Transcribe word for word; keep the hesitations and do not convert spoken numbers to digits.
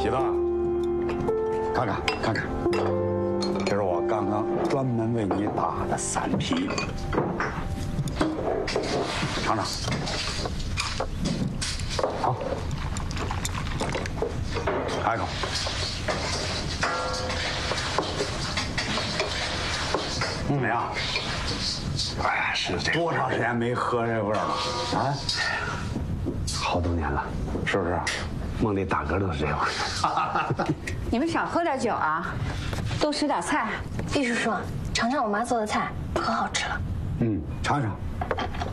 喜子，看看看看，这是我刚刚专门为你打的散皮，尝尝。好，来一口。怎么样？哎，是这多长时间没喝这味儿了啊？ 好多年了， 是不是？ 梦里打嗝都是这味儿。 你们少喝点酒啊，多吃点菜。 毕叔叔，尝尝我妈做的菜，可好吃了。 嗯，尝尝。